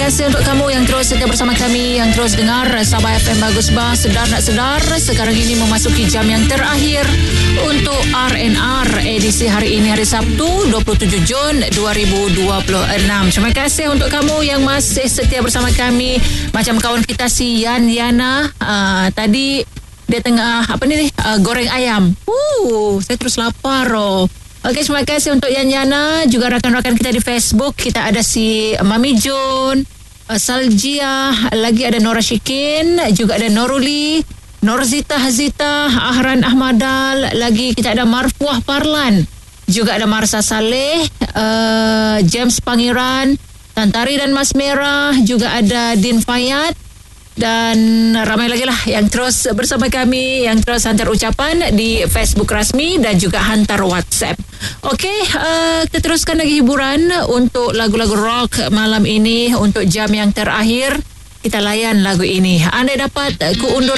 kasih untuk kamu yang terus setia bersama kami, yang terus dengar Sabah FM Bagus Bah, sedar nak sedar. Sekarang ini memasuki jam yang terakhir untuk R&R edisi hari ini, hari Sabtu 27 Jun 2026. Terima kasih untuk kamu yang masih setia bersama kami. Macam kawan kita si Yana tadi dia tengah goreng ayam. Saya terus lapar. Okey, terima kasih untuk Yana, juga rakan-rakan kita di Facebook. Kita ada si Mami Jun, Saljia, lagi ada Nora Shikin, juga ada Noruli, Norzita Hazita, Ahran Ahmadal, lagi kita ada Marfuah Parlan, juga ada Marsa Saleh, James Pangeran, Tantari dan Mas Merah, juga ada Din Fayat, dan ramai lagi lah yang terus bersama kami, yang terus hantar ucapan di Facebook rasmi dan juga hantar WhatsApp. Okey, kita teruskan lagi hiburan untuk lagu-lagu rock malam ini. Untuk jam yang terakhir, kita layan lagu ini. Anda dapat ku undur